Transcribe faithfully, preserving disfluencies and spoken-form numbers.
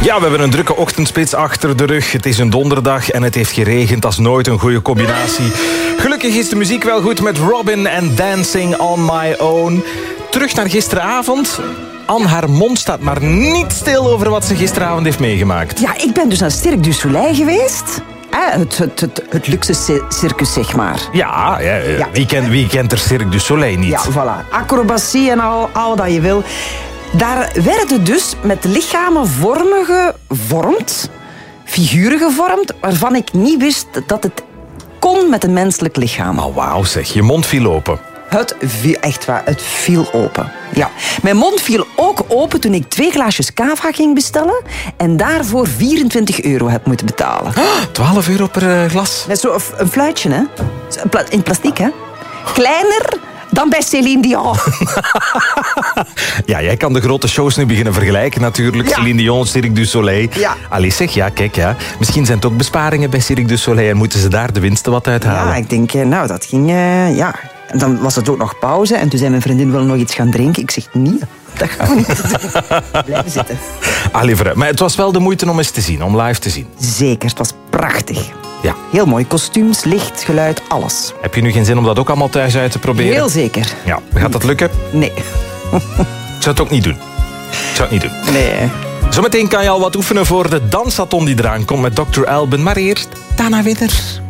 Ja, we hebben een drukke ochtendspits achter de rug. Het is een donderdag en het heeft geregend. Dat is nooit een goede combinatie. Gelukkig is de muziek wel goed met Robin en Dancing on My Own. Terug naar gisteravond. Anne, haar mond staat maar niet stil over wat ze gisteravond heeft meegemaakt. Ja, ik ben dus naar Cirque du Soleil geweest. Eh, het, het, het, het luxe ci- circus, zeg maar. Ja, ja, Ja. Wie, kent, wie kent er Cirque du Soleil niet? Ja, voilà. Acrobatie en al, al dat je wil. Daar werden dus met lichamen vormen gevormd, figuren gevormd, waarvan ik niet wist dat het kon met een menselijk lichaam. Oh, wauw zeg, je mond viel open. Het viel, echt waar, het viel open. Ja. Mijn mond viel ook open toen ik twee glaasjes cava ging bestellen en daarvoor vierentwintig euro heb moeten betalen. twaalf euro per uh, glas. Met zo'n een fluitje, hè? In plastic, hè? Kleiner dan bij Céline Dion. Ja, jij kan de grote shows nu beginnen vergelijken natuurlijk. Ja. Céline Dion, Cirque du Soleil. Ja. Allee zeg, ja, kijk, ja. Misschien zijn het ook besparingen bij Cirque du Soleil en moeten ze daar de winsten wat uithalen. Ja, ik denk, eh, nou, dat ging, uh, ja. En dan was het ook nog pauze en toen zei mijn vriendin, wil nog iets gaan drinken? Ik zeg, nee, dat gaan we niet doen. Blijven zitten. Allee, vooruit. Maar het was wel de moeite om eens te zien, om live te zien. Zeker, het was prachtig. Ja. Heel mooi, kostuums, licht, geluid, alles. Heb je nu geen zin om dat ook allemaal thuis uit te proberen? Heel zeker. Ja, gaat dat lukken? Nee. Ik zou het ook niet doen. Ik zou het niet doen. Nee. Zometeen kan je al wat oefenen voor de dansathon die eraan komt met dokter Alban. Maar eerst Dana Winners.